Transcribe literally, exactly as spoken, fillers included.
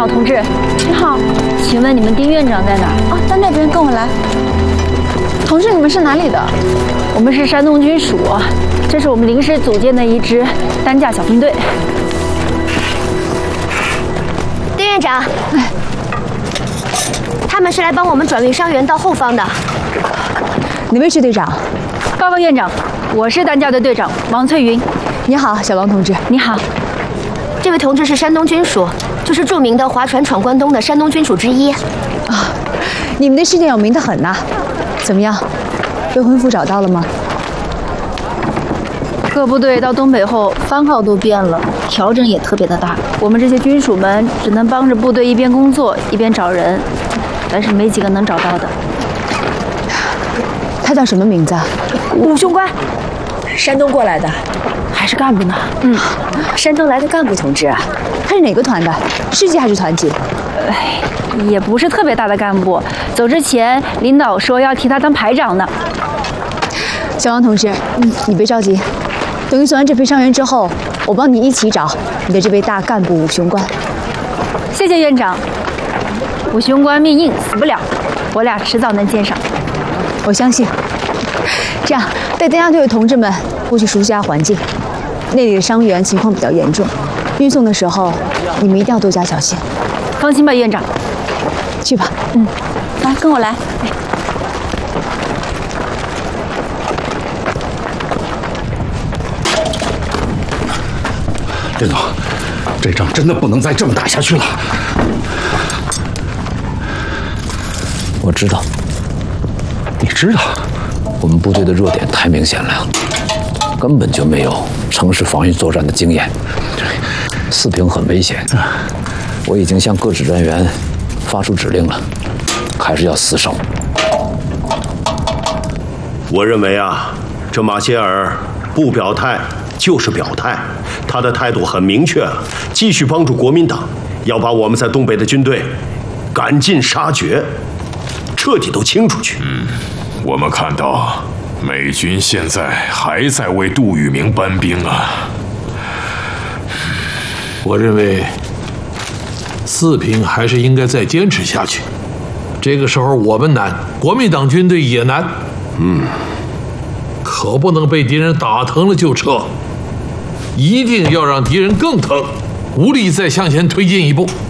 同志。你好，请问你们丁院长在哪？ 啊，在那边，跟我来。同志，你们是哪里的？ 我们是山东军属，这是我们临时组建的一支担架小分队。 丁院长，哎，他们是来帮我们转运伤员到后方的。 哪位是队长？ 报告院长，我是担架队队长王翠云。 你好，小王同志。 你好。 这位同志是山东军属，就是著名的划船闯关东的山东军属之一。 啊，你们的事件有名得很呐。怎么样，未婚夫找到了吗？ 各部队到东北后，番号都变了，调整也特别的大。我们这些军属们只能帮着部队一边工作一边找人，但是没几个能找到的。 他叫什么名字？ 武雄关， 山东过来的， 还是干部呢？ 嗯，山东来的干部同志啊。 他是哪个团的？师级还是团级？ 哎，也不是特别大的干部。走之前，领导说要提他当排长呢。 小王同志，嗯，你别着急，等运送完这批伤员之后，我帮你一起找你的这位大干部武雄关。 谢谢院长。武雄关命硬，死不了，我俩迟早能见上。 我相信。这样，带担架队的同志们过去熟悉下环境。那里的伤员情况比较严重，运送的时候你们一定要多加小心。 放心吧，院长。 去吧。 嗯，来，跟我来。 林总，这仗真的不能再这么打下去了。 我知道。 你知道？ 我们部队的弱点太明显了，根本就没有城市防御作战的经验。四平很危险，我已经向各指战员发出指令了，还是要死守。 我认为啊，这马歇尔不表态就是表态，他的态度很明确了，继续帮助国民党，要把我们在东北的军队赶尽杀绝，彻底都清出去。 嗯，我们看到美军现在还在为杜聿明搬兵啊。 我认为四平还是应该再坚持下去。这个时候我们难，国民党军队也难。 嗯， 可不能被敌人打疼了就撤，一定要让敌人更疼，无力再向前推进一步。